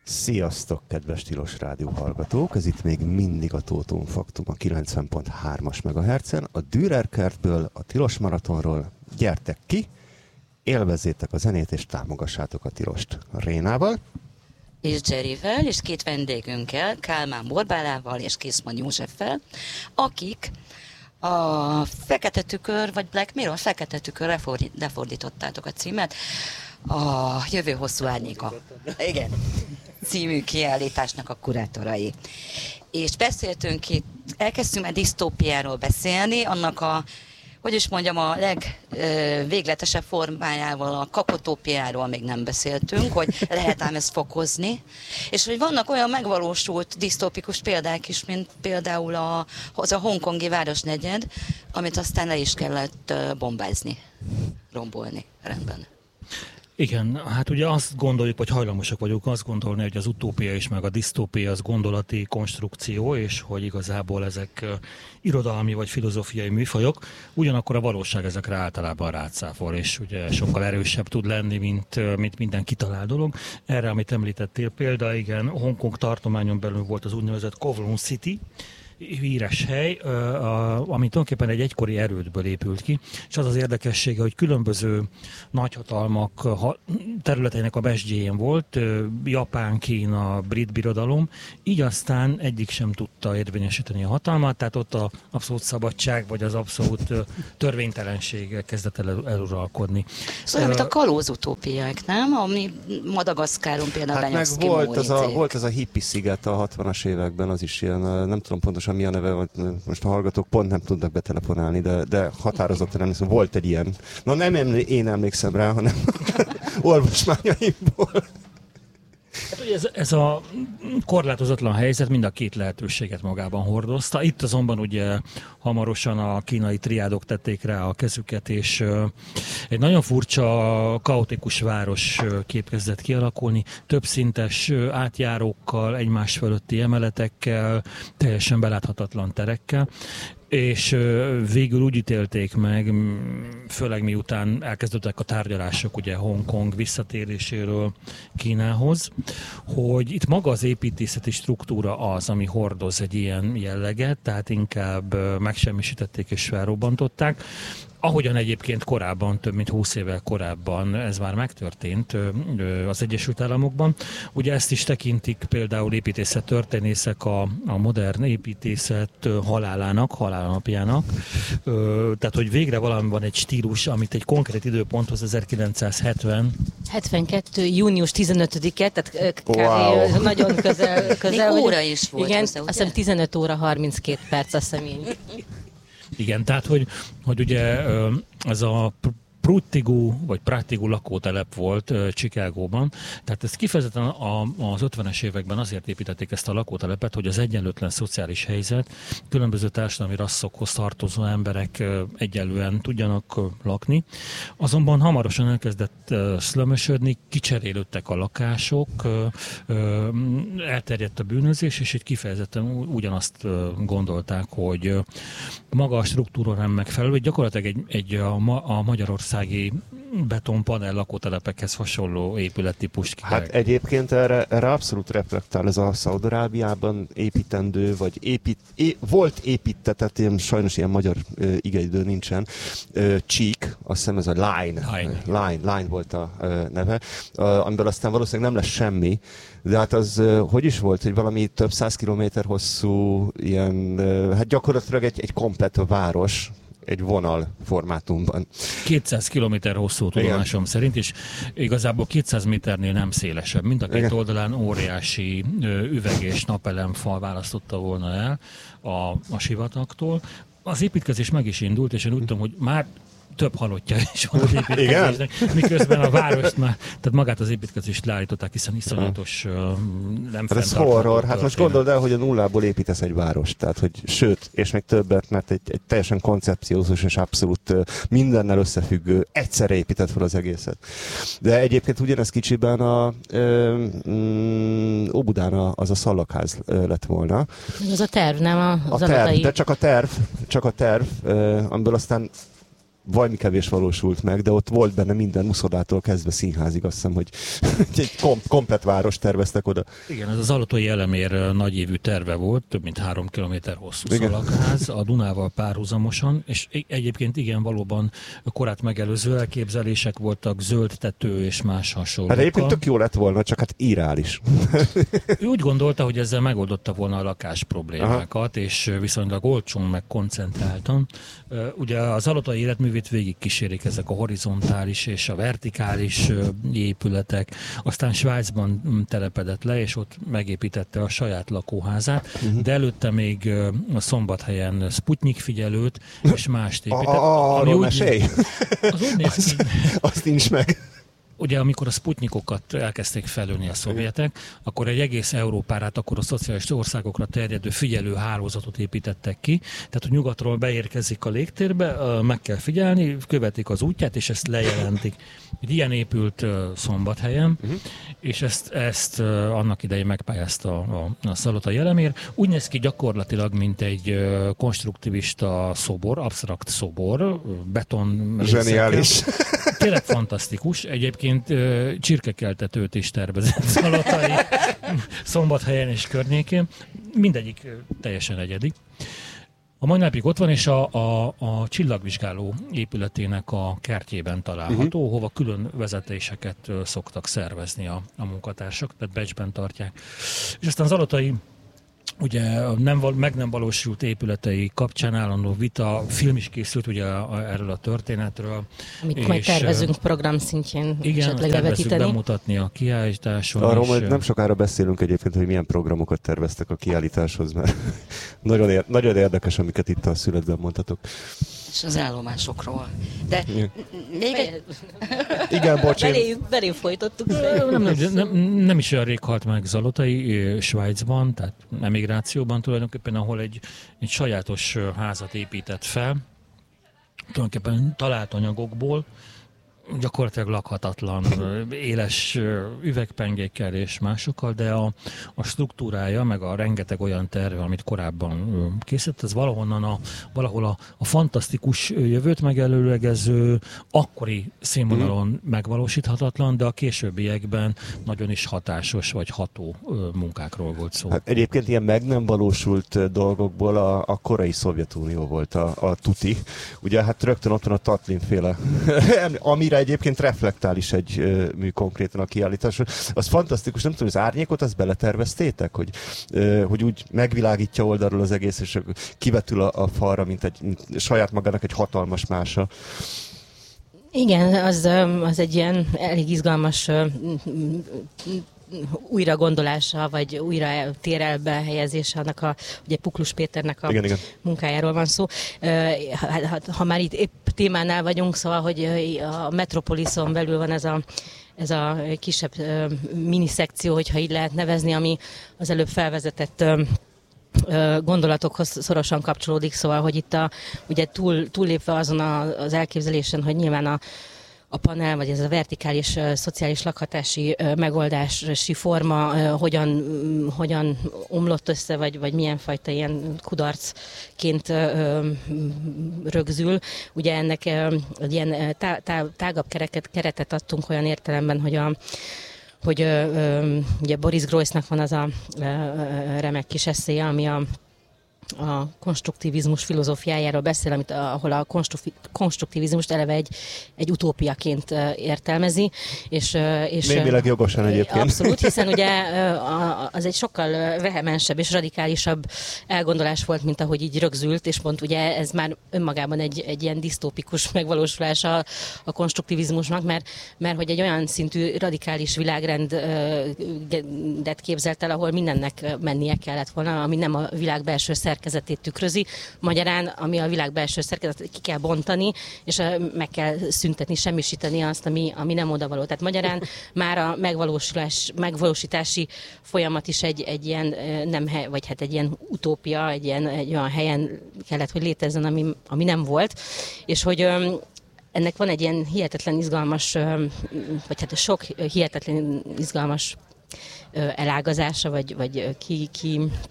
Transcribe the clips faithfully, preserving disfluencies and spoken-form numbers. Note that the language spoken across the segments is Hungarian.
Sziasztok, kedves Tilos Rádió hallgatók! Ez itt még mindig a Tóton Faktum a kilencven pont hármas megahertzen. A Dürer kertből, a Tilos Maratonról gyertek ki, élvezzétek a zenét és támogassátok a Tilost Rénával. És Jerryvel, és két vendégünkkel, Kálmán Borbálával és Készman Józseffel, akik a Fekete Tükör, vagy Black Mirror, Fekete Tükör, lefordítottátok a címet, a Jövő hosszú árnyéka. Igen. Című kiállításnak a kurátorai. És beszéltünk itt, elkezdtünk már disztópiáról beszélni, annak a, hogy is mondjam, a legvégletesebb formájával, a kakotópiáról még nem beszéltünk, hogy lehet ám ezt fokozni, és hogy vannak olyan megvalósult disztópikus példák is, mint például a, az a hongkongi városnegyed, amit aztán le is kellett bombázni, rombolni. Rendben. Igen, hát ugye azt gondoljuk, vagy hajlamosak vagyunk azt gondolni, hogy az utópia is, meg a disztópia az gondolati konstrukció, és hogy igazából ezek irodalmi vagy filozófiai műfajok, ugyanakkor a valóság ezekre általában rátszáfol, és ugye sokkal erősebb tud lenni, mint, mint minden kitalált dolog. Erre, amit említettél példa, igen, Hongkong tartományon belül volt az úgynevezett Kowloon City, híres hely, ami tulajdonképpen egy egykori erődből épült ki, és az az érdekessége, hogy különböző nagyhatalmak területeinek a mesdjéjén volt, Japán, Kína, brit birodalom, így aztán egyik sem tudta érvényesíteni a hatalmat, tehát ott az abszolút szabadság, vagy az abszolút törvénytelenség kezdett el eluralkodni. Szóval, mint a kalózutópiák, nem? Ami Madagaszkáron például hát meg volt az, a, volt az a hippi sziget a hatvanas években, az is ilyen, nem tudom pontosan mi a neve, most a hallgatók pont nem tudnak betelefonálni, de, de határozottan emlékszem, volt egy ilyen. Na nem emlé- én emlékszem rá, hanem olvasmányaimból. Hát, ugye ez, ez a korlátozatlan helyzet mind a két lehetőséget magában hordozta. Itt azonban ugye hamarosan a kínai triádok tették rá a kezüket, és egy nagyon furcsa, kaotikus város kép kezdett kialakulni, többszintes átjárókkal, egymás fölötti emeletekkel, teljesen beláthatatlan terekkel. És végül úgy ítélték meg, főleg miután elkezdődtek a tárgyalások ugye Hongkong visszatéréséről Kínához, hogy itt maga az építészeti struktúra az, ami hordoz egy ilyen jelleget, tehát inkább megsemmisítették és felrobbantották. Ahogyan egyébként korábban, több mint húsz évvel korábban ez már megtörtént az Egyesült Államokban. Ugye ezt is tekintik például építészet történészek a, a modern építészet halálának, halálnapjának. Tehát, hogy végre valami van egy stílus, amit egy konkrét időponthoz ezerkilencszázhetven hetvenkettő június tizenötödike, tehát wow. Nagyon közel. közel még óra is volt. Igen, hozzá, azt hiszem tizenöt óra harminckét perc, azt hiszem így. Igen, tehát, hogy, hogy ugye ez a Prutigu, vagy Pratigu lakótelep volt uh, Chicagóban. Tehát ezt kifejezetten a, az ötvenes években azért építették ezt a lakótelepet, hogy az egyenlőtlen szociális helyzet, különböző társadalmi rasszokhoz tartozó emberek uh, egyenlően tudjanak uh, lakni. Azonban hamarosan elkezdett uh, szlömösödni, kicserélődtek a lakások, uh, uh, elterjedt a bűnözés, és itt kifejezetten ugyanazt uh, gondolták, hogy uh, maga a struktúra nem megfelelő, hogy gyakorlatilag egy, egy a, ma, a Magyarország betonpanel lakótelepekhez hasonló épülettípust ki. Hát egyébként erre, erre abszolút reflektál ez a Szaúd-Arábiában építendő, vagy épít, é, volt építetett, ilyen, sajnos ilyen magyar ö, igeidő nincsen, ö, Csík, azt hiszem ez a Line, Line, Line, Line volt a ö, neve, ö, amiből aztán valószínűleg nem lesz semmi, de hát az ö, hogy is volt, hogy valami több száz kilométer hosszú, ilyen, ö, hát gyakorlatilag egy, egy komplett város, egy vonal formátumban. kétszáz kilométer hosszú tudomásom szerint, és igazából kétszáz méternél nem szélesebb. Mind a két Igen. oldalán óriási üveg- és napelemfal választotta volna el a, a sivatagtól. Az építkezés meg is indult, és én úgy tudom, hogy már több halottja is van az építkezésnek, miközben a várost már, tehát magát az építkezést leállították, hiszen iszonyatos uh, nem hát ez horror, hát most gondold el, hogy a nullából építesz egy várost, tehát hogy sőt, és még többet, mert egy, egy teljesen koncepciózus és abszolút uh, mindennel összefüggő, egyszerre épített fel az egészet. De egyébként ugyanez kicsiben a uh, um, Óbudán a, az a szallagház uh, lett volna. Az a terv, nem az a terv, de csak a terv, csak a terv, uh, amiből aztán valami kevés valósult meg, de ott volt benne minden uszodától kezdve színházig, azt hiszem, hogy egy kom- komplet város terveztek oda. Igen, ez az Alatói Elemér nagyévű terve volt, több mint három kilométer hosszú szalagház, a Dunával párhuzamosan, és egyébként igen, valóban korát megelőző elképzelések voltak, zöld tető és más hasonlókkal. Hát egyébként tök jó lett volna, csak hát irreális. Ő úgy gondolta, hogy ezzel megoldotta volna a lakás problémákat, aha, és viszonylag olcsón meg koncentráltan. Ugye az Alatói életművét végig kísérik ezek a horizontális és a vertikális épületek. Aztán Svájcban telepedett le, és ott megépítette a saját lakóházát, uh-huh. de előtte még a Szombathelyen Sputnik figyelőt, és mást épített. Arról mesélj! Az úgy néz ki. Azt nincs meg. Ugye amikor a Sputnikokat elkezdték felölni a szovjetek, akkor egy egész Európára, hát akkor a szociális országokra terjedő figyelő hálózatot építettek ki. Tehát, hogy nyugatról beérkezik a légtérbe, meg kell figyelni, követik az útját, és ezt lejelentik. Ilyen épült Szombathelyen, uh-huh. és ezt, ezt annak idején megpályázta a, a Szalatai Elemér. Úgy néz ki gyakorlatilag, mint egy konstruktivista szobor, absztrakt szobor, beton. Zseniális. Tényleg fantasztikus. Egyébként csirkekeltetőt is tervezett Szalatai, Szombathelyen és környékén. Mindegyik teljesen egyedi. A mai napig ott van, és a, a, a csillagvizsgáló épületének a kertjében található, uh-huh. hova külön vezetéseket szoktak szervezni a, a munkatársak, tehát becsben tartják. És aztán az Alatai ugye nem, meg nem valósult épületei kapcsán állandó vita, film is készült ugye erről a történetről. Amit majd tervezünk program szintjén igen, esetleg levetíteni. Bemutatni a kiállításon. Arról és majd nem sokára beszélünk egyébként, hogy milyen programokat terveztek a kiállításhoz, mert nagyon, ér- nagyon érdekes, amiket itt a születben mondhatok. És az állomásokról. De igen. még egy... Igen, bocs. Belé, belé folytottuk. Nem, nem, nem, nem is olyan rég halt meg Zalatai, Svájcban, tehát emigrációban tulajdonképpen, ahol egy, egy sajátos házat épített fel, tulajdonképpen talált anyagokból, gyakorlatilag lakhatatlan, éles üvegpengékkel és másokkal, de a, a struktúrája, meg a rengeteg olyan terve, amit korábban készített, ez valahonnan a, valahol a, a fantasztikus jövőt megelőlegező, akkori színvonalon mm. megvalósíthatatlan, de a későbbiekben nagyon is hatásos vagy ható munkákról volt szó. Hát egyébként ilyen meg nem valósult dolgokból a, a korai Szovjetunió volt a, a tuti. Ugye hát rögtön ott van a Tatlin-féle, amire egyébként reflektál is egy ö, mű konkrétan a kiállításon. Az fantasztikus, nem tudom, az árnyékot azt beleterveztétek, hogy, ö, hogy úgy megvilágítja oldalról az egész, és kivetül a, a falra, mint egy mint saját magának egy hatalmas mása. Igen, az, az egy ilyen elég izgalmas újra gondolása, vagy újra térelbe helyezése annak a, ugye Puklus Péternek a igen, igen. munkájáról van szó. Ha, ha már itt épp témánál vagyunk, szóval, hogy a Metropolison belül van ez a ez a kisebb miniszekció, hogyha így lehet nevezni, ami az előbb felvezetett gondolatokhoz szorosan kapcsolódik, szóval, hogy itt a, ugye túl, túllépve azon a, az elképzelésen, hogy nyilván a a panel, vagy ez a vertikális uh, szociális lakhatási uh, megoldási forma uh, hogyan, um, hogyan omlott össze, vagy, vagy milyen fajta ilyen kudarcként uh, rögzül. Ugye ennek uh, egy ilyen tá, tá, tágabb kereket, keretet adtunk olyan értelemben, hogy a hogy uh, ugye Boris Groysnak van az a uh, remek kis eszéje, ami a a konstruktivizmus filozófiájáról beszél, amit, ahol a konstruktivizmust eleve egy, egy utópiaként értelmezi. És, és némileg jogosan egyébként. Abszolút, hiszen ugye az egy sokkal vehemensebb és radikálisabb elgondolás volt, mint ahogy így rögzült, és pont ugye ez már önmagában egy, egy ilyen disztópikus megvalósulása a konstruktivizmusnak, mert, mert hogy egy olyan szintű radikális világrendet képzelt el, ahol mindennek mennie kellett volna, ami nem a világ belső szerkezetét tükrözi. Magyarán, ami a világ belső szerkezetét ki kell bontani, és meg kell szüntetni, semmisíteni azt, ami, ami nem odavaló. Tehát magyarán már a megvalósulás, megvalósítási folyamat is egy, egy ilyen nem hely, vagy hát egy ilyen utópia, egy, ilyen, egy olyan helyen kellett, hogy létezzen, ami, ami nem volt. És hogy ennek van egy ilyen hihetetlen izgalmas, vagy hát sok hihetetlen izgalmas elágazása, vagy, vagy ki, ki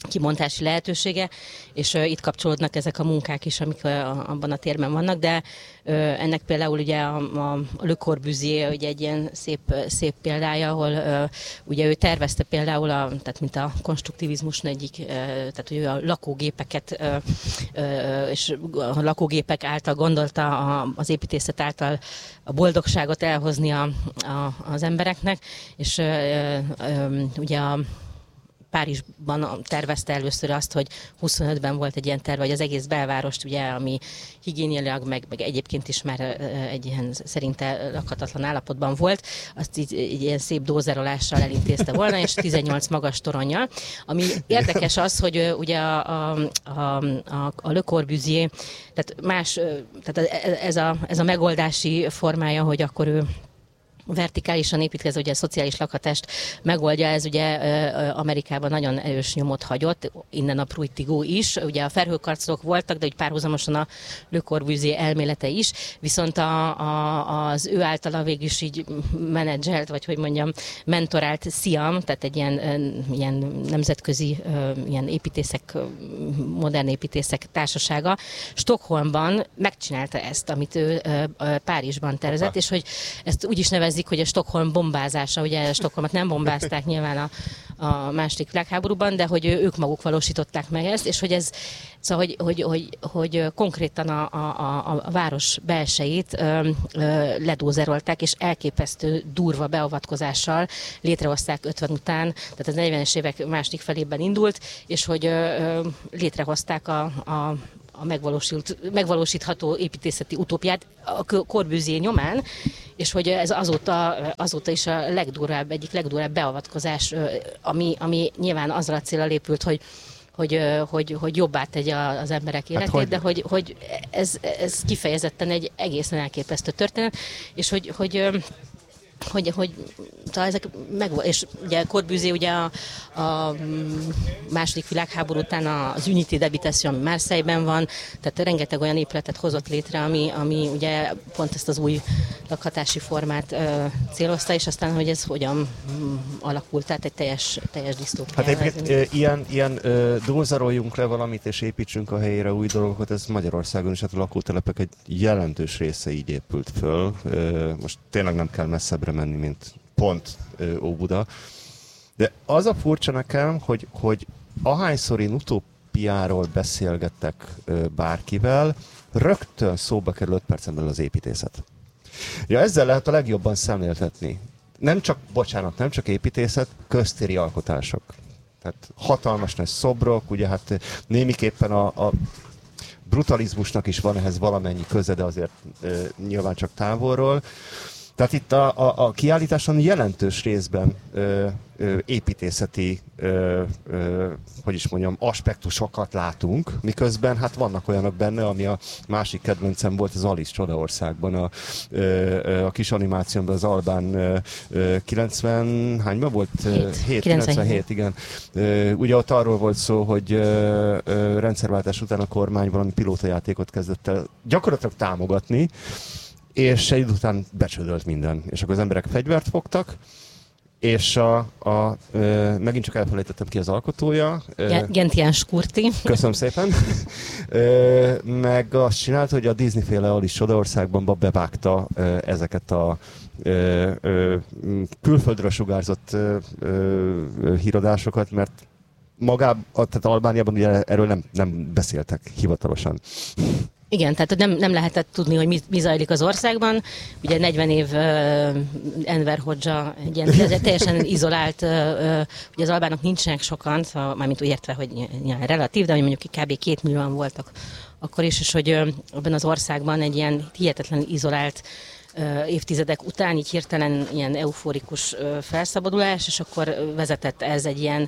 kibontási lehetősége, és uh, itt kapcsolódnak ezek a munkák is, amik uh, abban a térben vannak, de uh, ennek például ugye a, a Le Corbusier ugye egy ilyen szép, szép példája, ahol uh, ugye ő tervezte például, a, tehát mint a konstruktivizmus egyik, uh, tehát hogy ő a lakógépeket uh, uh, és a lakógépek által gondolta a, az építészet által a boldogságot elhozni a, a, az embereknek, és uh, uh, ugye a Párizsban tervezte először azt, hogy huszonötben volt egy ilyen terve, hogy az egész belvárost, ugye, ami higiéniailag, meg, meg egyébként is már egy ilyen szerinte lakhatatlan állapotban volt, azt így, így ilyen szép dózerolással elintézte volna, és tizennyolc magas toronnyal. Ami érdekes az, hogy ugye a, a, a, a, a Le Corbusier, tehát más, tehát ez a, ez a megoldási formája, hogy akkor ő vertikálisan építkező, ugye a szociális lakhatást megoldja, ez ugye Amerikában nagyon erős nyomot hagyott, innen a Pruitigó is, ugye a felhőkarcolók voltak, de úgy párhuzamosan a Le Corbusier elmélete is, viszont a, a, az ő általa végül is így menedzselt, vagy hogy mondjam, mentorált Siam, tehát egy ilyen, ilyen nemzetközi ilyen építészek, modern építészek társasága, Stockholmban megcsinálta ezt, amit ő Párizsban tervezett, Opa. És hogy ezt úgy is nevez hogy a Stockholm bombázása, ugye Stockholmot nem bombázták nyilván a, a második világháborúban, de hogy ők maguk valósították meg ezt, és hogy ez, szóval, hogy, hogy, hogy, hogy konkrétan a, a, a város belsejét ö, ö, ledózerolták, és elképesztő durva beavatkozással létrehozták ötven után, tehát az negyvenes évek második felében indult, és hogy ö, ö, létrehozták a, a a megvalósítható építészeti utópiát a Corbusier nyomán, és hogy ez azóta, azóta is a legdurvább, egyik legdurvább beavatkozás, ami, ami nyilván azzal a célral épült, hogy hogy, hogy, hogy jobbá tegye az emberek életét, hát hogy... de hogy, hogy ez, ez kifejezetten egy egészen elképesztő történet, és hogy, hogy hogy, hogy talán ezek meg, és ugye Corbusier ugye a, a második világháború után az Unité d'Habitation, ami Marseille-ben van, tehát rengeteg olyan épületet hozott létre, ami, ami ugye pont ezt az új lakhatási formát ö, célozta, és aztán, hogy ez hogyan m, alakult, tehát egy teljes, teljes disztópia. Hát egyébként e, ilyen, ilyen e, dózaroljunk le valamit, és építsünk a helyére új dolgokat, ez Magyarországon is, hát a lakótelepek egy jelentős része így épült föl. E, most tényleg nem kell messzebbre menni, mint pont Óbuda. De az a furcsa nekem, hogy, hogy ahányszor én utópiáról beszélgettek bárkivel, rögtön szóba kerül öt percen belül az építészet. Ja, ezzel lehet a legjobban szemléltetni. Nem csak, bocsánat, nem csak építészet, köztéri alkotások. Tehát hatalmas nagy szobrok, ugye hát némiképpen a, a brutalizmusnak is van ehhez valamennyi köze, de azért e, nyilván csak távolról. Tehát itt a, a, a kiállításon jelentős részben ö, ö, építészeti, ö, ö, hogy is mondjam, aspektusokat látunk, miközben hát vannak olyanok benne, ami a másik kedvencem volt az Alice Csodaországban, a, ö, a kis animációban az Albán ö, ö, kilencven, hányban volt? hét, kilencvenhét, igen. Ö, ugye ott arról volt szó, hogy ö, ö, rendszerváltás után a kormány valami pilótajátékot kezdett el gyakorlatilag támogatni, és egy idő után becsődölt minden. És akkor az emberek fegyvert fogtak, és a, a, ö, megint csak elfelejtettem ki az alkotója. Gentian Skurti. Köszönöm szépen. Ö, meg azt csinálta, hogy a Disney-féle Alice Csodaországban bevágta ö, ezeket a ö, ö, külföldről sugárzott ö, ö, híradásokat, mert magában, tehát Albániában ugye erről nem, nem beszéltek hivatalosan. Igen, tehát nem, nem lehetett tudni, hogy mi, mi zajlik az országban. Ugye negyven év uh, Enver Hodzsa egy ilyen teljesen izolált, uh, ugye az albánok nincsenek sokan, szóval, mármint úgy értve, hogy nyilván relatív, de hogy mondjuk kb. két millióan voltak akkor is, és hogy uh, ebben az országban egy ilyen hihetetlen izolált uh, évtizedek után így hirtelen ilyen euforikus uh, felszabadulás, és akkor vezetett ez egy ilyen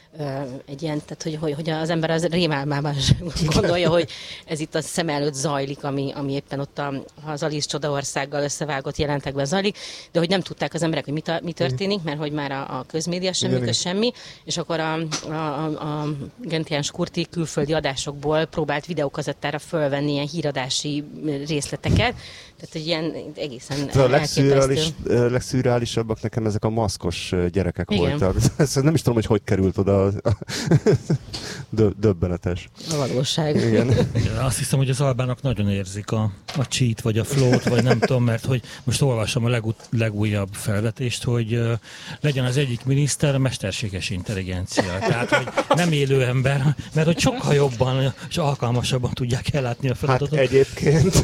egy ilyen, tehát hogy, hogy, hogy az ember az rémálmában gondolja, hogy ez itt a szem előtt zajlik, ami, ami éppen ott a, az Alice Csodaországgal összevágott jelentekben zajlik, de hogy nem tudták az emberek, hogy mi, ta, mi történik, mert hogy már a, a közmédia sem működ semmi, és akkor a, a, a, a Gentian Skurti külföldi adásokból próbált videókazettára fölvenni ilyen híradási részleteket, tehát egy ilyen egészen a legszürreális, legszürreálisabbak nekem ezek a maszkos gyerekek Igen. voltak. Nem is tudom, hogy hogy került oda a, a döbbenetes. A valóság. Igen. Azt hiszem, hogy az albánok nagyon érzik a, a cheat, vagy a flow-t, vagy nem tudom, mert hogy most olvasom a legú- legújabb felvetést, hogy uh, legyen az egyik miniszter mesterséges intelligencia. Tehát, hogy nem élő ember, mert hogy sokkal jobban és alkalmasabban tudják ellátni a feladatot. Hát egyébként...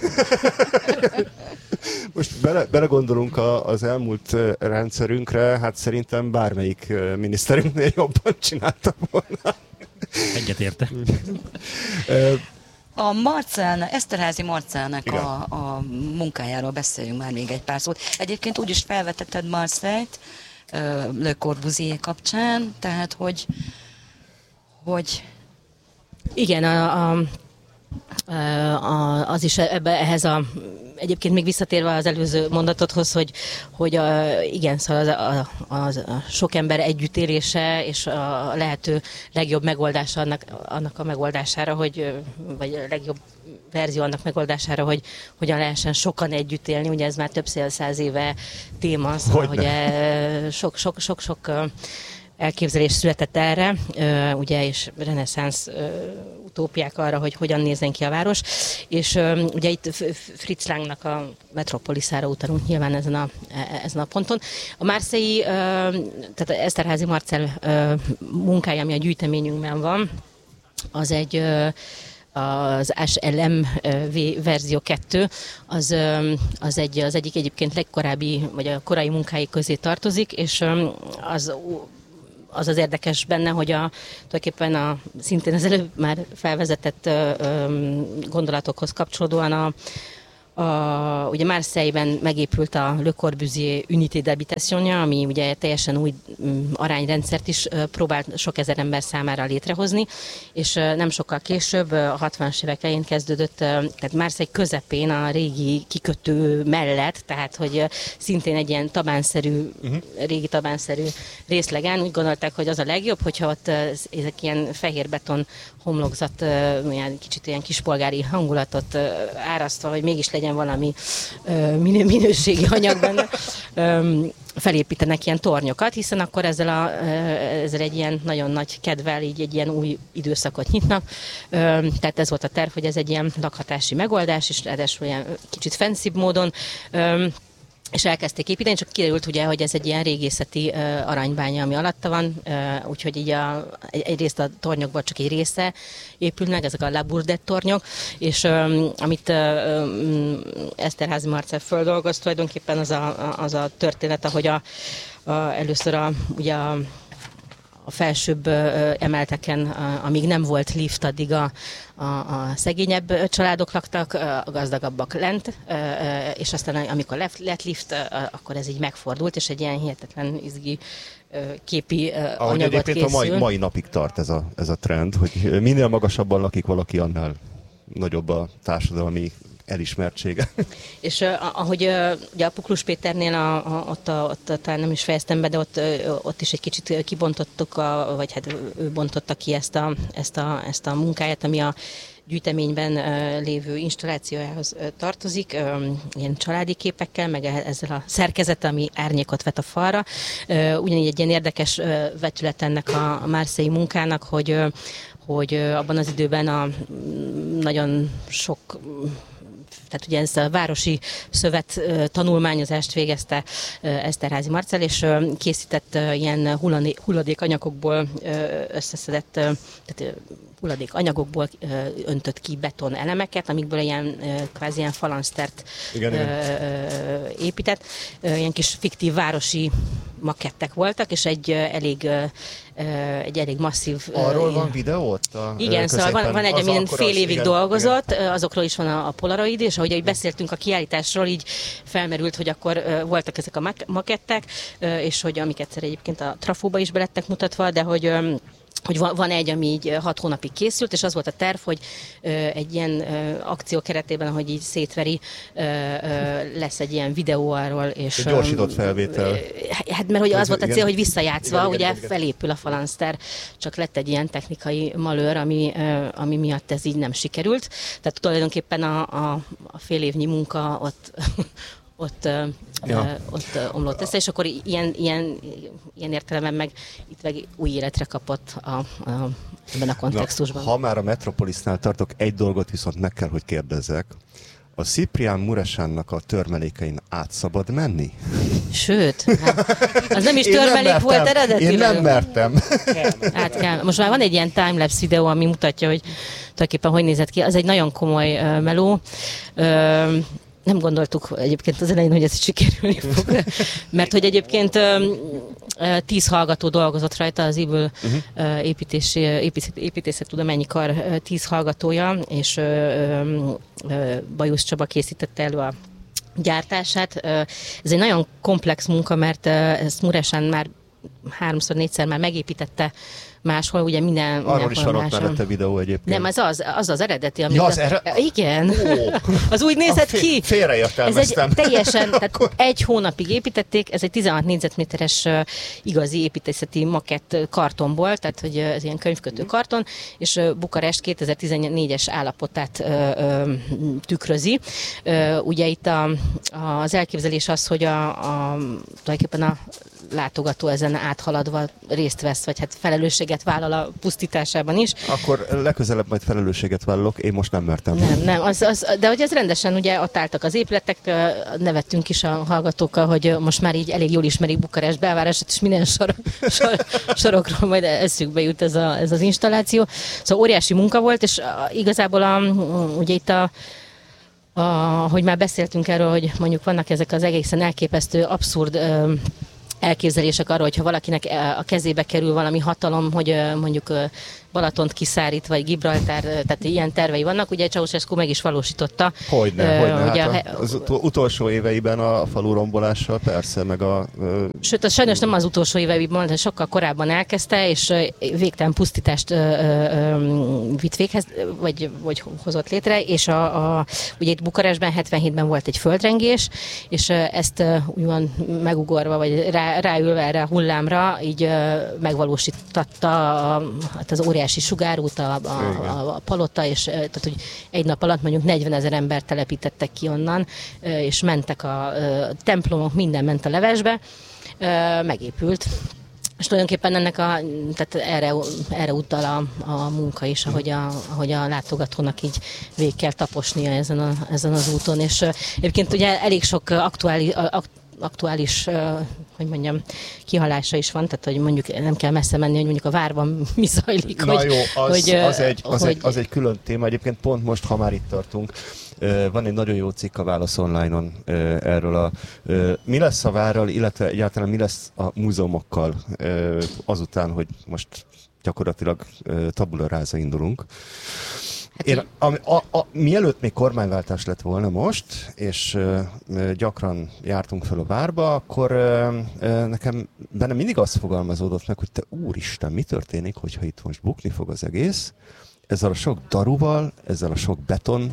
Most bele, belegondolunk a, az elmúlt rendszerünkre, hát szerintem bármelyik miniszterünknél jobban csinálta volna. Egyetértek. A Marcel, Eszterházy Marcelnek a, a munkájáról beszéljünk már még egy pár szót. Egyébként úgy is felvetetted Marcelt Le Corbusier kapcsán, tehát hogy, hogy... Igen, a, a, a, az is ebbe, ehhez a egyébként még visszatérve az előző mondatodhoz, hogy, hogy a, igen, szóval az a, az a sok ember együttélése és a lehető legjobb megoldása annak, annak a megoldására, hogy, vagy a legjobb verzió annak megoldására, hogy hogyan lehessen sokan együtt élni. Ugye ez már több száz éve téma, szóval, hogy sok-sok-sok elképzelés született erre, ugye, és reneszánsz utópiák arra, hogy hogyan nézzen ki a város. És ugye itt Fritz Langnak a Metropoliszára utalunk nyilván ezen a, ezen a ponton. A Marseille, tehát Eszterházy Marcel munkája, ami a gyűjteményünkben van, az egy az es el em verzió kettő, az, az, egy, az egyik egyébként legkorábbi, vagy a korai munkái közé tartozik, és az az az érdekes benne, hogy a, tulajdonképpen a, szintén az előbb már felvezetett ö, ö, gondolatokhoz kapcsolódóan a, a, ugye Marseille-ben megépült a Le Corbusier Unité d'Habitation-ja, ami ugye teljesen új m, arányrendszert is ö, próbált sok ezer ember számára létrehozni, és ö, nem sokkal később, a hatvanas évek elején kezdődött, ö, tehát Marseille közepén a régi kikötő mellett, tehát hogy ö, szintén egy ilyen tabánszerű, uh-huh. régi tabánszerű részlegen úgy gondolták, hogy az a legjobb, hogyha ott ö, ezek ilyen fehérbeton homlokzat, ö, ilyen kicsit ilyen kispolgári hangulatot ö, árasztva, hogy mégis legyen valami ö, minő, minőségi anyag benne, ö, felépítenek ilyen tornyokat, hiszen akkor ezzel, a, ezzel egy ilyen nagyon nagy kedvel így egy ilyen új időszakot nyitnak. Ö, tehát ez volt a terv, hogy ez egy ilyen lakhatási megoldás, és ráadásul ilyen kicsit fancybb módon, ö, és elkezdték építeni, csak kiderült ugye, hogy ez egy ilyen régészeti uh, aranybánya, ami alatta van, uh, úgyhogy így a, egy, egyrészt a tornyokból csak egy része épül meg, ezek a La Burdette tornyok, és um, amit uh, um, Eszterházy Marcel földolgoz, tulajdonképpen az a, az a történet, ahogy a, a, először a, ugye a a felsőbb emelteken, amíg nem volt lift, addig a, a, a szegényebb családok laktak, a gazdagabbak lent, és aztán amikor lett lift, akkor ez így megfordult, és egy ilyen hihetetlen izgi képi ahogy anyagot készül. A mai, mai napig tart ez a, ez a trend, hogy minél magasabban lakik valaki, annál nagyobb a társadalmi elismertsége. És uh, ahogy uh, ugye a Puklus Péternél a, a, ott, a, ott a, talán nem is fejeztem be, de ott, uh, ott is egy kicsit kibontottuk, a, vagy hát ő bontotta ki ezt a, ezt a, ezt a munkáját, ami a gyűjteményben uh, lévő installációjához uh, tartozik, um, ilyen családi képekkel, meg ezzel a szerkezet, ami árnyékot vet a falra. Uh, ugyanígy egy ilyen érdekes uh, vetület ennek a, a Marseille munkának, hogy, uh, hogy uh, abban az időben a nagyon sok tehát ugye ezt a városi szövet tanulmányozást végezte Eszterházy Marcel, és készített ilyen hulladékanyagokból összeszedett, tehát hulladékanyagokból öntött ki beton elemeket, amikből ilyen kvázi ilyen falansztert igen, igen. épített. Ilyen kis fiktív városi makettek voltak, és egy elég, egy elég masszív... Arról van videó ott? A igen, szóval van, van egy, amin fél évig igen, dolgozott, igen. Azokról is van a, a Polaroid, és ahogy ahogy beszéltünk a kiállításról, így felmerült, hogy akkor voltak ezek a makettek, és hogy amiket egyszer egyébként a Trafóba is belettek mutatva, de hogy hogy van egy, ami így hat hónapig készült, és az volt a terv, hogy ö, egy ilyen ö, akció keretében, ahogy így szétveri, ö, ö, lesz egy ilyen videó arról. És, egy gyorsított felvétel. Ö, hát mert hogy az volt a cél, igen, hogy visszajátszva, igen, ugye igen, felépül a falanszter, csak lett egy ilyen technikai malőr, ami, ö, ami miatt ez így nem sikerült. Tehát tulajdonképpen a, a, a fél évnyi munka ott... ott, ja. ott omlott össze, és akkor ilyen, ilyen, ilyen értelemben meg itt meg új életre kapott a, a, ebben a kontextusban. Na, ha már a Metropolisnál tartok, egy dolgot viszont meg kell, hogy kérdezzek. A Ciprián Muresánnak a törmelékein át szabad menni? Sőt, hát, az nem is törmelék volt eredetileg. Én nem mertem. Hát kell. Most már van egy ilyen timelapse videó, ami mutatja, hogy tulajdonképpen hogy nézett ki. Az egy nagyon komoly uh, meló. Uh, nem gondoltuk egyébként az elején, hogy ez sikerülni fog. Mert hogy egyébként uh, tíz hallgató dolgozott rajta, az Evil uh, építési, építészet, építészettudományi kar uh, tíz hallgatója, és uh, uh, Bajusz Csaba készítette elő a gyártását. Uh, ez egy nagyon komplex munka, mert uh, ezt Muresán már háromszor, négyszer már megépítette máshol, ugye minden... Arról is van ott mellette videó egyébként. Nem, az az, az, az eredeti. Amit Ja, az a, eredeti? Igen. Oh. Az úgy nézett fél, ki. Félreértelmeztem. Ez egy teljesen, tehát egy hónapig építették, ez egy tizenhat négyzetméteres uh, igazi építészeti makett kartonból, tehát hogy uh, ez ilyen könyvkötő karton, és uh, Bukarest kétezer-tizennégyes állapotát uh, uh, tükrözi. Uh, ugye itt a, az elképzelés az, hogy a, a, tulajdonképpen a látogató ezen áthaladva részt vesz, vagy hát felelősséget vállal a pusztításában is. Akkor legközelebb majd felelősséget vállalok, én most nem mertem. Nem, nem, az, az, de hogy ez rendesen, ugye ott álltak az épületek, nevettünk is a hallgatókkal, hogy most már így elég jól ismerik Bukarest belvárását, és minden sor, sor, sorokról majd eszükbe jut ez, a, ez az installáció. Szóval óriási munka volt, és igazából a, ugye itt a A, hogy már beszéltünk erről, hogy mondjuk vannak ezek az egészen elképesztő, abszurd ö, elképzelések arról, hogyha valakinek a kezébe kerül valami hatalom, hogy ö, mondjuk ö, Balatont kiszárít, vagy Gibraltár, tehát ilyen tervei vannak. Ugye Ceausescu meg is valósította. Hogyne, hogyne. Hogy hát a, az utolsó éveiben a falu rombolással persze, meg a... Ö... Sőt, az sajnos nem az utolsó éveiben, hanem sokkal korábban elkezdte, és végtelen pusztítást ö, ö, vitt véghez, vagy, vagy hozott létre, és a, a, ugye itt Bukarestben hetvenhétben volt egy földrengés, és ezt úgymond megugorva, vagy rá, ráülve erre a hullámra, így ö, megvalósította a, hát az óriási sugárút, a, a, a, a palota, és tehát, hogy egy nap alatt mondjuk negyvenezer embert telepítettek ki onnan, és mentek a, a templomok, minden ment a levesbe, megépült. És tulajdonképpen ennek a, tehát erre, erre utal a, a munka is, ahogy a, ahogy a látogatónak így végig kell taposnia ezen, a, ezen az úton. És egyébként ugye elég sok aktuális, aktuális, hogy mondjam, kihalása is van, tehát hogy mondjuk nem kell messze menni, hogy mondjuk a várban mi zajlik. Na hogy, jó, az, hogy, az, egy, az, hogy, egy, az egy külön téma. Egyébként pont most, ha már itt tartunk, van egy nagyon jó cikk a Válasz Online-on erről a... Mi lesz a várral, illetve egyáltalán mi lesz a múzeumokkal azután, hogy most gyakorlatilag tabula rasa indulunk. Hát Én, a, a, a, mielőtt még kormányváltás lett volna most, és uh, gyakran jártunk fel a várba, akkor uh, uh, nekem bennem mindig azt fogalmazódott meg, hogy te úristen, mi történik, hogyha itt most bukni fog az egész, ezzel a sok daruval, ezzel a sok beton,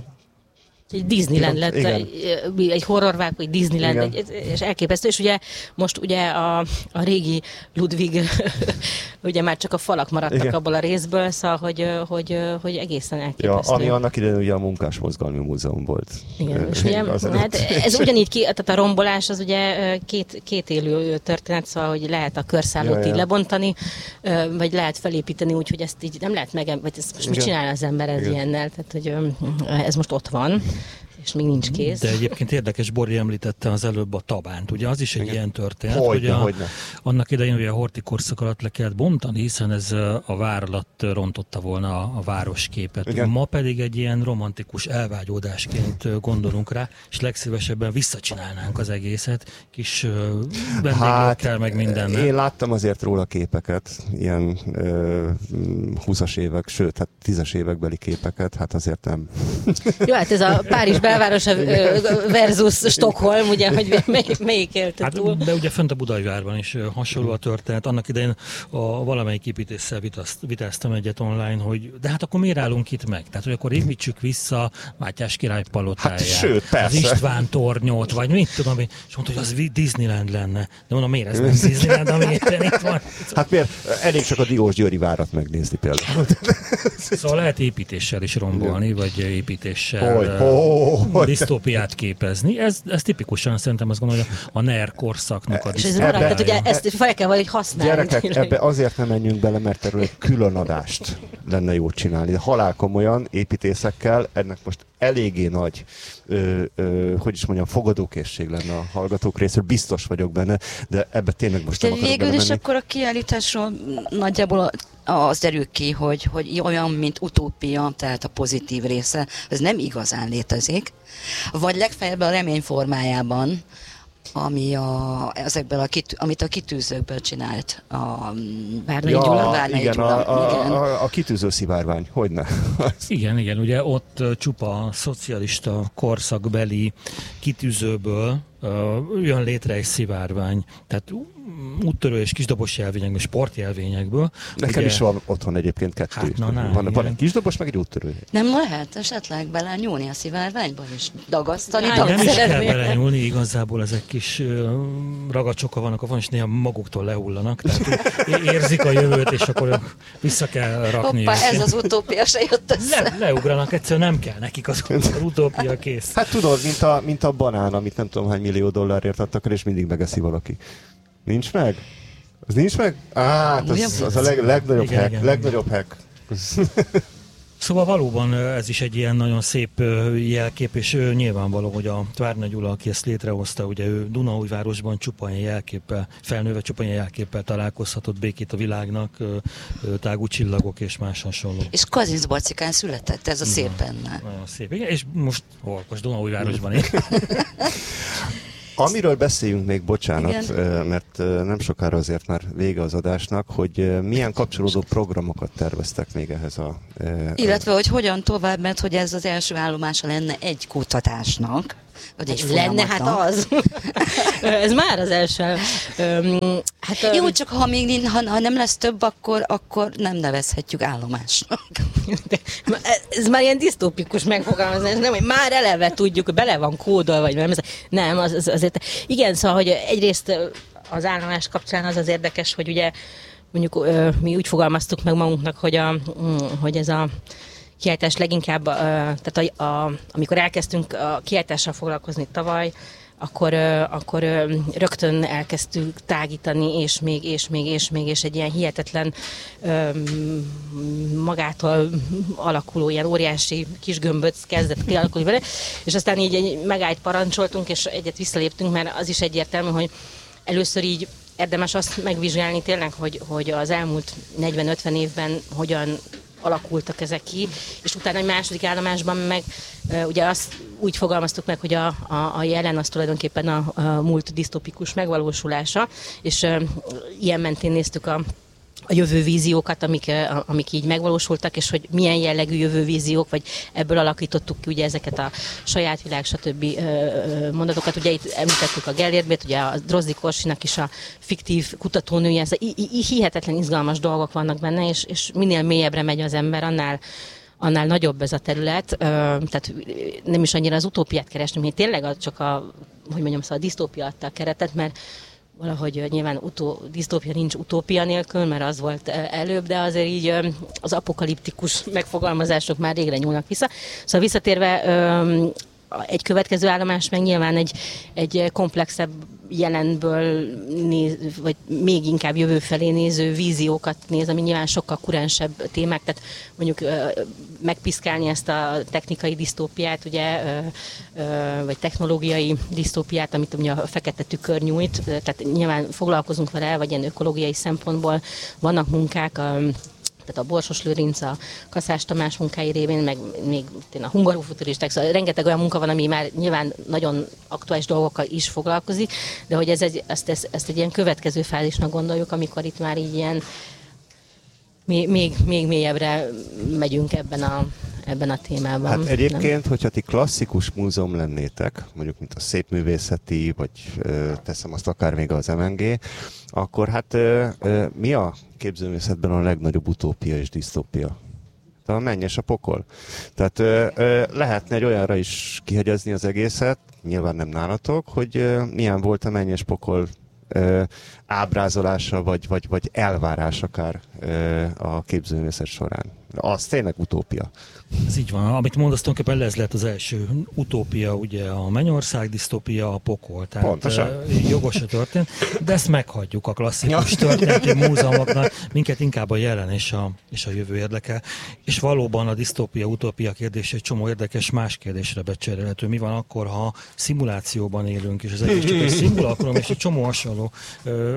egy Disneyland lett, igen. egy, egy horrorvárk, vagy Disneyland, egy, és elképesztő, és ugye most ugye a, a régi Ludwig, ugye már csak a falak maradtak igen. abból a részből, szóval, hogy, hogy, hogy egészen elképesztő. Ja, ami annak idején ugye a Munkásmozgalmi Múzeum volt. Igen, és ugye, hát ez ugyanígy, ki, tehát a rombolás az ugye két, két élő történet, szóval, hogy lehet a körszállót ja, így ja. lebontani, vagy lehet felépíteni úgy, hogy ezt így nem lehet meg, vagy ezt most mit csinál az ember ez ilyennel, tehát hogy ez most ott van. És még nincs kész. De egyébként érdekes, Bori említette az előbb a Tabánt. Ugye az is egy igen. ilyen történet, hogyne, hogy a, hogyne. annak idején ugye a Horthy korszak alatt le kellett bontani, hiszen ez a vár alatt rontotta volna a, a városképet. Igen. Ma pedig egy ilyen romantikus elvágyódásként gondolunk rá, és legszívesebben visszacsinálnánk az egészet, kis vendéglőkkel, hát, meg mindennel. Én láttam azért róla képeket, ilyen húszas évek, sőt, hát tízes évekbeli képeket, hát azért nem. Jó, hát ez a Párizs belvárosa versus Stockholm, ugye, hogy melyik, melyik élte hát, túl. de ugye fönt a Budajvárban is hasonló a történet. Annak idején a valamelyik építéssel vitáztam egyet online, hogy de hát akkor miért állunk itt meg? Tehát, hogy akkor építsük vissza Mátyás király palotáját, hát, sőt, az István tornyot, vagy mit tudom, és mondta, hogy az Disneyland lenne. De mondom, miért ez nem Disneyland, ami éppen itt van? Hát miért? Elég csak a Diósgyőri várat megnézni például. Szóval lehet építéssel is rombolni, vagy építéssel... Hogy, ho, ho, hogy disztópiát képezni. Ez, ez tipikusan szerintem azt gondolom, hogy a NER korszaknak a És ez van, tehát ugye ezt fel kell valahogy használni. Gyerekek, ebbe azért nem menjünk bele, mert erről egy külön adást lenne jó csinálni. Halálkomolyan építészekkel, ennek most eléggé nagy, ö, ö, hogy is mondjam, fogadókészség lenne a hallgatók részéről, biztos vagyok benne, de ebbe tényleg most de nem akarok végül is belemenni. akkor a kiállításról nagyjából az derül ki, hogy, hogy olyan, mint utópia, tehát a pozitív része, ez nem igazán létezik, vagy legfeljebb a remény formájában, ami a, ezekből a kitű, amit a kitűzőkből csinált a Várnai Ja, Gyula. Várnai igen, Gyula, a, a, igen. a, a kitűző szivárvány, hogyne. Igen, igen, ugye ott ö, csupa szocialista korszakbeli kitűzőből ö, jön létre egy szivárvány. Tehát ú, úttörő és kisdobos jelvényekből, sportjelvényekből. Nekem ugye, is van otthon egyébként kettő. Hát, na, na, van, van igen. egy kisdobos, meg egy úttörő. Nem lehet esetleg bele nyúlni a szivárványba és dagasztani? Hát, nem is kell szeretnél? belenyúlni, igazából ezek kis ö, ragacsoka vannak, van, és néha maguktól lehullanak, tehát é- érzik a jövőt, és akkor vissza kell rakni. Hoppá, őket. ez az utópia se jött össze. Le, leugranak, egyszerűen nem kell nekik az, az utópia kész. Hát tudod, mint a, mint a banán, amit nem tudom hány millió dollárért adtak el, és mindig megeszi valaki. Nincs meg? Az nincs meg? Á, hát az, az a leg, legnagyobb Igen, hack. igen, legnagyobb hack. Szóval valóban ez is egy ilyen nagyon szép jelkép, és nyilvánvaló, hogy a Várnai Gyula, aki ezt létrehozta, ugye ő Dunaújvárosban csupa ilyen jelképpel, felnőve csupa ilyen jelképpel találkozhatott, békét a világnak, tágú csillagok és más hasonló. És Kazincbarcikán született, ez a szép benne. Nagyon szép. Igen, és most hol? Most Dunaújvárosban él. Amiről beszéljünk még, bocsánat, Igen. mert nem sokára azért már vége az adásnak, hogy milyen kapcsolódó programokat terveztek még ehhez a... Illetve, hogy hogyan tovább, mert hogy ez az első állomása lenne egy kutatásnak, vagy egy Lenne, hát folyamatnak. az. Ez már az első. Öm, hát, Jó, öm, csak ha még nin- ha, ha nem lesz több, akkor, akkor nem nevezhetjük állomásnak. de ez már ilyen disztópikus megfogalmazás, nem, hogy már eleve tudjuk, hogy bele van kódolva, vagy nem. Nem, az, az azért. Igen, szóval, hogy egyrészt az állomás kapcsán az az érdekes, hogy ugye mondjuk ö, mi úgy fogalmaztuk meg magunknak, hogy, a, hogy ez a kiállítás leginkább, uh, tehát a, a, amikor elkezdtünk a kiállítással foglalkozni tavaly, akkor, uh, akkor uh, rögtön elkezdtünk tágítani, és még, és még, és még, és egy ilyen hihetetlen um, magától alakuló, ilyen óriási kis gömböc kezdett kialakulni vele, és aztán így egy megállt parancsoltunk, és egyet visszaléptünk, mert az is egyértelmű, hogy először így érdemes azt megvizsgálni tényleg, hogy, hogy az elmúlt negyven-ötven évben hogyan alakultak ezek ki, és utána egy második állomásban meg uh, ugye azt úgy fogalmaztuk meg, hogy a, a, a jelen az tulajdonképpen a, a múlt disztopikus megvalósulása, és uh, ilyen mentén néztük a a jövővíziókat, amik, amik így megvalósultak, és hogy milyen jellegű jövővíziók, vagy ebből alakítottuk ki ugye ezeket a saját világ, stb. Mondatokat. Ugye itt említettük a Gellérbét, ugye a Drozdi Korsinak is a fiktív kutatónője, ez hihetetlen izgalmas dolgok vannak benne, és, és minél mélyebbre megy az ember, annál annál nagyobb ez a terület, tehát nem is annyira az utópiát keresni, mert tényleg csak a, hogy mondjam, szóval a disztópia adta a keretet, mert valahogy nyilván utó, disztópia nincs utópia nélkül, mert az volt előbb, de azért így az apokaliptikus megfogalmazások már régre nyúlnak vissza. Szóval visszatérve egy következő állomás meg nyilván egy, egy komplexebb jelenből néz, vagy még inkább jövő felé néző víziókat néz, ami nyilván sokkal kurensebb témák, tehát mondjuk megpiszkálni ezt a technikai disztópiát, ugye, vagy technológiai disztópiát, amit ugye a fekete tükör nyújt, tehát nyilván foglalkozunk vele, vagy ilyen ökológiai szempontból vannak munkák, tehát a Borsos Lőrinc, a Kaszás Tamás munkái révén, meg még a hungarofuturisták, szóval rengeteg olyan munka van, ami már nyilván nagyon aktuális dolgokkal is foglalkozik, de hogy ez egy, ezt, ezt, ezt egy ilyen következő fázisnak gondoljuk, amikor itt már így ilyen még, még, még mélyebbre megyünk ebben a, ebben a témában. Hát egyébként, nem? Hogyha ti klasszikus múzeum lennétek, mondjuk mint a Szépművészeti, vagy ö, teszem azt akár még az em en gé, akkor hát ö, ö, mi a képzőművészetben a legnagyobb utópia és disztópia? A mennyes a pokol. Tehát ö, ö, lehetne egy olyanra is kihegyezni az egészet, nyilván nem nálatok, hogy ö, milyen volt a mennyes pokol ö, ábrázolása, vagy, vagy, vagy elvárás akár a képzőművészet során. Az tényleg utópia. Ez így van. Amit mondasz, tulajdonképpen ez lett az első utópia, ugye a Mennyország, disztópia, a pokol. Tehát pontosan. Jogos a történet, de ezt meghagyjuk a klasszikus történeti múzeumoknak. Minket inkább a jelen és a, és a jövő érdekel. És valóban a disztópia, utópia kérdés egy csomó érdekes más kérdésre becserélhető. Mi van akkor, ha szimulációban élünk, és az egész csak egy szimulakrum, és egy csomó hasonló ö,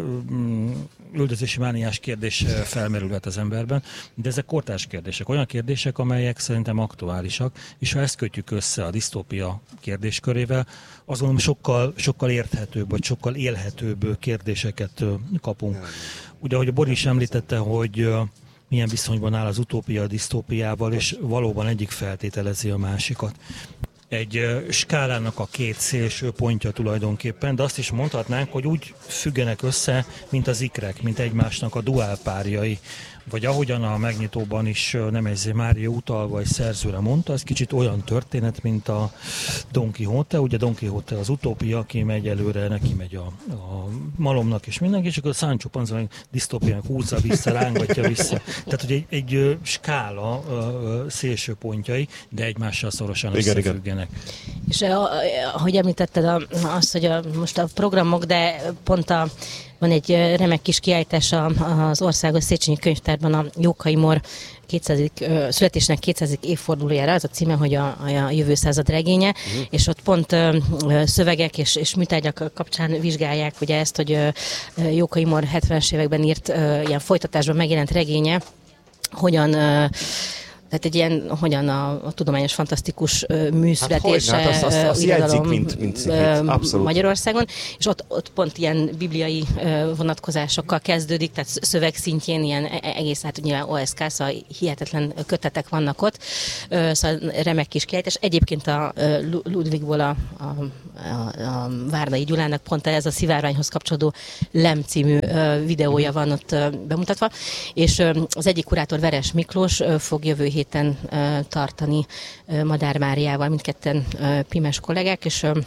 üldözési mániás kérdés felmerülhet az emberben, de ezek kortárs kérdések, olyan kérdések, amelyek szerintem aktuálisak, és ha ezt kötjük össze a disztópia kérdéskörével, azt gondolom sokkal, sokkal érthetőbb, vagy sokkal élhetőbb kérdéseket kapunk. Ugye, ahogy a Boris említette, hogy milyen viszonyban áll az utópia a disztópiával, és valóban egyik feltételezi a másikat. Egy skálának a két szélső pontja tulajdonképpen, de azt is mondhatnánk, hogy úgy függenek össze, mint az ikrek, mint egymásnak a duálpárjai. Vagy ahogyan a megnyitóban is Nemezé Mária utalva egy szerzőre mondta, ez kicsit olyan történet, mint a Don Quixote. Ugye Don Quixote az utópia, aki megy előre, neki megy a, a malomnak és mindenki, és akkor a Sancho Panza meg disztópiának húzza vissza, rángatja vissza. Tehát, hogy egy, egy skála szélső pontjai, de egymással szorosan igen, összefüggenek. Igen. És ahogy említetted azt, hogy a, most a programok, de pont a van egy remek kis kiállítás az Országos Széchenyi Könyvtárban a Jókai Mór kétszázadik születésnek kétszázadik évfordulójára, az a címe, hogy a, a jövő század regénye, uh-huh. és ott pont szövegek és, és műtárgyak kapcsán vizsgálják ugye ezt, hogy Jókai Mór hetvenes években írt ilyen folytatásban megjelent regénye, hogyan tehát egy ilyen, hogyan a, a tudományos fantasztikus műszületése, hát azt, azt, azt irodalom mint, mint Magyarországon, és ott, ott pont ilyen bibliai vonatkozásokkal kezdődik, tehát szövegszintjén ilyen egész, hát nyilván o es ká, szóval hihetetlen kötetek vannak ott, szóval remek kis kiállítás. Egyébként a Ludwigból a, a, a, a Várnai Gyulának pont ez a Szivárványhoz kapcsolódó Lem című videója van ott bemutatva, és az egyik kurátor, Veres Miklós fog jövő hét héten uh, tartani uh, Madár Máriával, mindketten uh, pimes kollégák, és uh,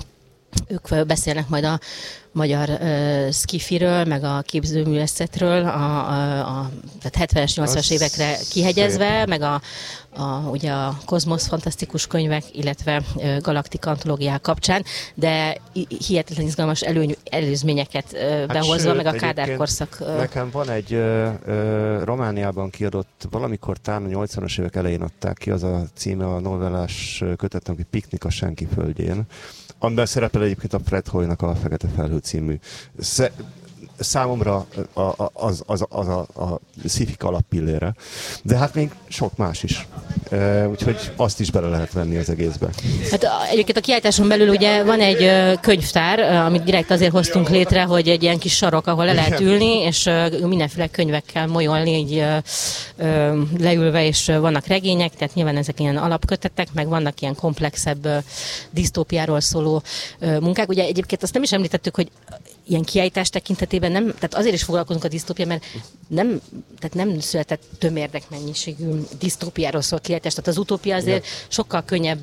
ők beszélnek majd a magyar uh, skifiről, meg a képzőművészetről, a, a, a, tehát hetvenes, nyolcvanas évekre kihegyezve, szép. Meg a, a, ugye a Kozmosz fantasztikus könyvek, illetve uh, Galaktika antológiák kapcsán, de hihetetlen izgalmas előny, előzményeket uh, hát behozva, sőt, meg a Kádár korszak. Uh, nekem van egy uh, uh, Romániában kiadott, valamikor talán a nyolcvanas évek elején adták ki, az a címe a novellás kötetnek, hogy Piknik a Senki földjén, amiben szerepel egyébként a Fred Hoynak a Fekete Felhő című. Sze- számomra a, a, az, az, az a, a szifik alappillére, de hát még sok más is. E, úgyhogy azt is bele lehet venni az egészbe. Hát egyébként a kiállításon belül ugye van egy könyvtár, amit direkt azért hoztunk létre, hogy egy ilyen kis sarok, ahol le lehet ülni, és mindenféle könyvekkel molyolni, így leülve, és vannak regények, tehát nyilván ezek ilyen alapkötetek, meg vannak ilyen komplexebb disztópiáról szóló munkák. Ugye egyébként azt nem is említettük, hogy ilyen kiállítás tekintetében nem, tehát azért is foglalkozunk a disztópia, mert nem, tehát nem született tömérdek mennyiségű disztópiáról szól kiállítás, tehát az utópia azért igen. sokkal könnyebb,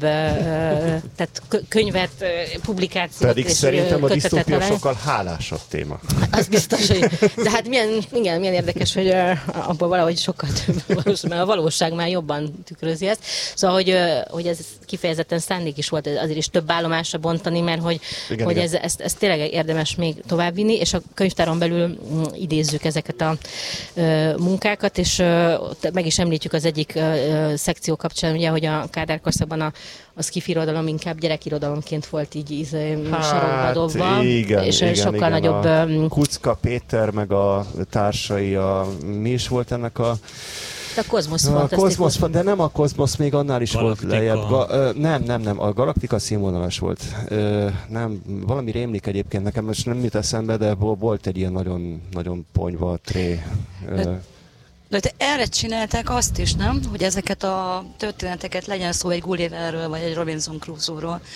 tehát könyvet, publikációt. Pedig és szerintem a disztópia talán. Sokkal hálásabb téma. Az biztos, hogy, de hát milyen, igen, milyen érdekes, hogy abban valahogy sokkal több, mert a valóság már jobban tükrözi ezt. Szóval, hogy, hogy ez kifejezetten szándék is volt azért is több állomásra bontani, mert hogy, igen, hogy igen. Ez, ezt, ezt tényleg érdemes még továbbvinni, és a könyvtáron belül idézzük ezeket a uh, munkákat, és uh, meg is említjük az egyik uh, szekció kapcsán, ugye, hogy a Kádár korszakban a, a szkifirodalom inkább gyerekirodalomként volt így, így hát, sarokba dobva, igen, és igen, sokkal igen, nagyobb... A Kucka Péter, meg a társai, a, mi is volt ennek a a Kozmosz fantasztikus. De nem a Kozmosz, még annál is Galaktika. volt lejjebb. Ga, ö, nem, nem, nem, a Galaktika színvonalas volt. Ö, nem, valami rémlik egyébként nekem, most nem jut eszembe, de volt egy ilyen nagyon, nagyon ponyva tré. Ö. De erre csinálták azt is, nem? Hogy ezeket a történeteket, legyen szó egy Gulliverről, vagy egy Robinson Crusoe-ról,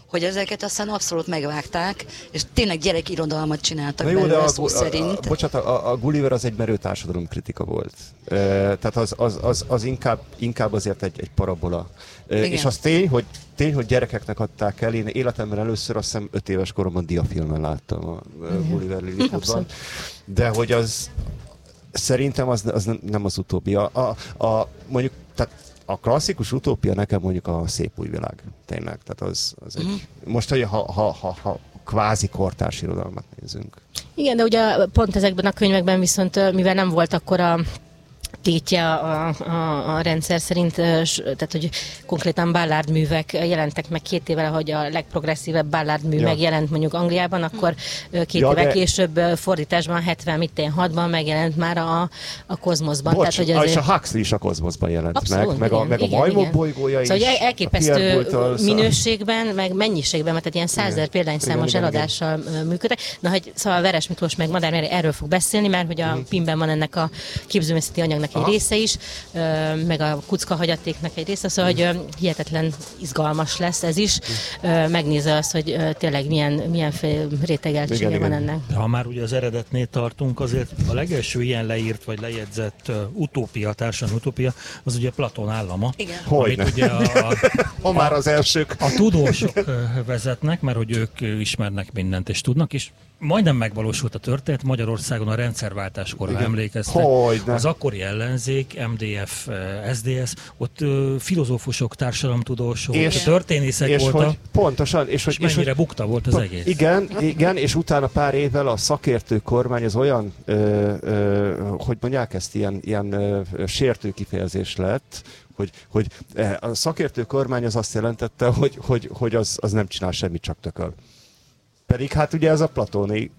hogy ezeket aztán abszolút megvágták, és tényleg gyerekirodalmat csináltak Na jó, belőle de a, szó a, szerint. A, bocsánat, a, a Gulliver az egy merő társadalomkritika volt. E, tehát az, az, az, az inkább, inkább azért egy, egy parabola. E, és az tény, hogy tény, hogy gyerekeknek adták el. Én életemben először azt hiszem öt éves koromban diafilmen láttam a Gulliver Lilliputban. De hogy az szerintem az, az nem az utópia. A, a, mondjuk, tehát a klasszikus utópia nekem mondjuk a Szép új világ. Tényleg. Tehát az, az egy, uh-huh. Most, hogy ha, ha, ha, ha kvázi kortárs irodalmat nézünk. Igen, de ugye pont ezekben a könyvekben viszont, mivel nem volt akkor a tétje a, a, a rendszer szerint, tehát hogy konkrétan Ballard művek jelentek meg két évvel, hogy a legprogresszívebb Ballard mű ja. megjelent mondjuk Angliában, akkor két ja, évvel de... később fordításban hetven-hatban megjelent már a, a Kozmoszban. Bocs, tehát, hogy azért... és a Huxley is a Kozmoszban jelent abszolút, meg, meg igen, a, meg igen, a Majmok igen. bolygója szóval is. Szóval elképesztő minőségben, meg mennyiségben, mert ilyen százezer példányszámos eladással igen. működtek. Na, hogy szóval Veres Miklós meg Madár Meri erről fog beszélni, mert hogy a mm. Pimben van ennek a képzőművészeti anyagnak egy része is, meg a kucka hagyatéknak egy része, szóval, hogy hihetetlen izgalmas lesz ez is. Megnézze azt, hogy tényleg milyen, milyen rétegeltsége igen, van ennek. De ha már ugye az eredetnél tartunk, azért a legelső ilyen leírt vagy lejegyzett uh, utópia, társadalmi utópia, az ugye Platón állama. Igen. Amit ugye a, a, ha már az elsők. A tudósok vezetnek, mert hogy ők ismernek mindent és tudnak, és majdnem megvalósult a történet, Magyarországon a rendszerváltáskor, ha emlékeztek, az akkori ellenzék, em dé ef, es zé dé es, ott uh, filozófusok, társadalomtudósok, és, történészek és voltak, hogy pontosan, és, és, és mennyire hogy, bukta volt az egész. Igen, igen, és utána pár évvel a szakértő kormány az olyan, ö, ö, hogy mondják ezt, ilyen, ilyen ö, sértő kifejezés lett, hogy, hogy a szakértő kormány az azt jelentette, hogy, hogy, hogy az, az nem csinál semmit, csak tököl. Pedig hát ugye ez a platóni...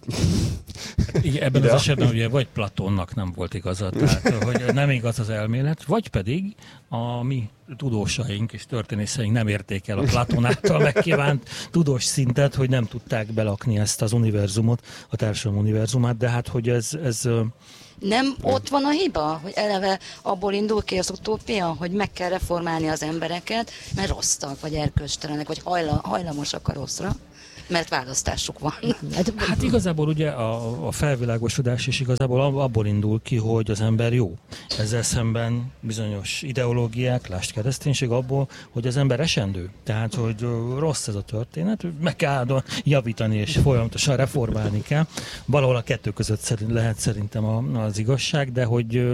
Igen, ebben az esetben ugye vagy Platónnak nem volt igaza, tehát hogy nem igaz az elmélet, vagy pedig a mi tudósaink és történészeink nem érték el a Platón által megkívánt tudós szintet, hogy nem tudták belakni ezt az univerzumot, a társadalom univerzumát, de hát hogy ez... ez nem ott van a hiba, hogy eleve abból indul ki az utópia, hogy meg kell reformálni az embereket, mert rosszak, vagy erkölcstelenek, vagy hajla, hajlamosak a rosszra, mert választásuk van. Hát igazából ugye a, a felvilágosodás is igazából abból indul ki, hogy az ember jó. Ezzel szemben bizonyos ideológiák, lásd kereszténység abból, hogy az ember esendő. Tehát, hogy rossz ez a történet, meg kell javítani és folyamatosan reformálni kell. Valahol a kettő között szerint lehet szerintem az igazság, de hogy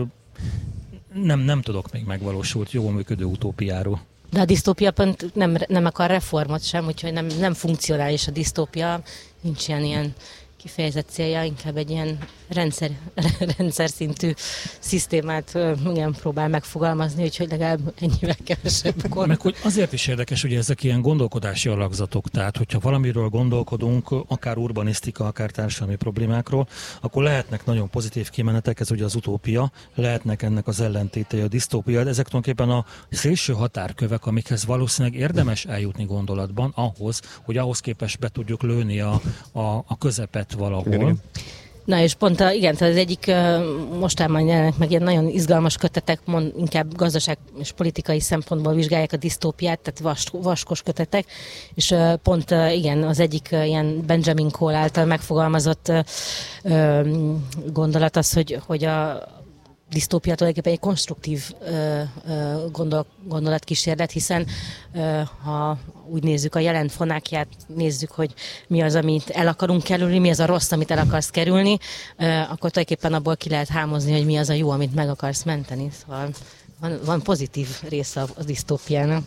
nem, nem tudok még megvalósult, jól működő utópiáról. De a disztópia pont nem, nem akar reformot sem, úgyhogy nem, nem funkcionális a disztópia, nincs ilyen, ilyen kifejezett célja, inkább egy ilyen rendszer, rendszer szintű szisztémát igen, próbál megfogalmazni, úgyhogy legalább ennyivel kevesebb kor. Meg hogy azért is érdekes, hogy ezek ilyen gondolkodási alakzatok, tehát hogyha valamiről gondolkodunk, akár urbanisztika, akár társadalmi problémákról, akkor lehetnek nagyon pozitív kimenetek, ez ugye az utópia, lehetnek ennek az ellentétei a disztópia, de ezek tulajdonképpen a szélső határkövek, amikhez valószínűleg érdemes eljutni gondolatban, ahhoz, hogy ahhoz képest be tudjuk lőni a, a, a közepet valahol. Igen, igen. Na és pont a, igen, tehát az egyik mostában jelennek meg ilyen nagyon izgalmas kötetek, mond, inkább gazdaság és politikai szempontból vizsgálják a disztópiát, tehát vas, vaskos kötetek, és pont igen, az egyik ilyen Benjamin Cole által megfogalmazott gondolat az, hogy, hogy a disztópia tulajdonképpen egy konstruktív ö, ö, gondol, gondolatkísérlet, hiszen ö, ha úgy nézzük a jelen fonákját, nézzük, hogy mi az, amit el akarunk kerülni, mi az a rossz, amit el akarsz kerülni, ö, akkor tulajdonképpen abból ki lehet hámozni, hogy mi az a jó, amit meg akarsz menteni. Szóval van, van pozitív része a, a disztópiának.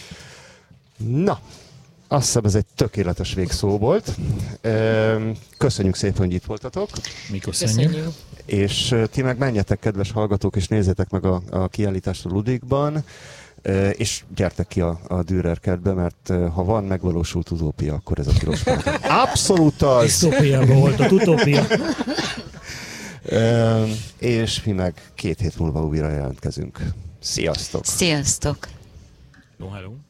Na, azt hiszem, ez egy tökéletes végszó volt. Köszönjük szépen, hogy itt voltatok. Mi köszönjük. köszönjük. És ti meg menjetek, kedves hallgatók, és nézzétek meg a, a kiállítást a Ludwigban, és gyertek ki a, a Dürer kertbe, mert ha van megvalósult utópia, akkor ez a piros pálca. Abszolút az! Disztópiában volt a utópia. És mi meg két hét múlva újra jelentkezünk. Sziasztok! Sziasztok! Hello, hello.